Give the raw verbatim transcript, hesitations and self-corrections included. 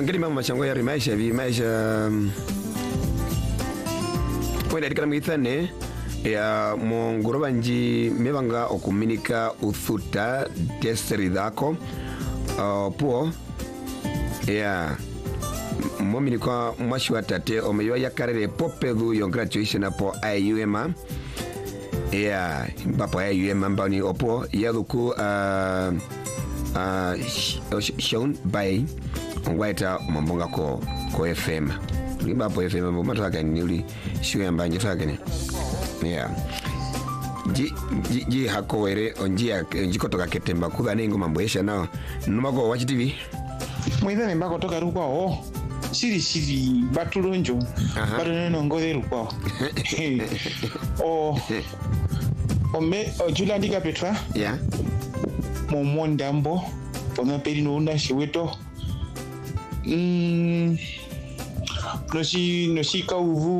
ngeli mama machango ya maisha vi maisha kwenda dikala mwithane ya mongoroba nji mebanga okuminika uthuta deseri dhako uh, puo ya momini kwa mwashi watate omeyo ya karere popedhu yo graduation apo I U M A ya bapo I U M A mbani opo ya dhuku uh, uh, shown by ngwaita mambonga ko ko F M liba po F M mboma twaka ni uli shiwe ambanje twaka ni yeah ji ji, ji hako were onjia njikotoka ketemba kuga nengo mamboesha nao numako watch T V mwithane mbako toka rukwa o siri siri batulonjo bado no ngode rukwa o o me o julandika petra yeah momo ndambo pona peri no unda shiweto mm no si no si ka uvu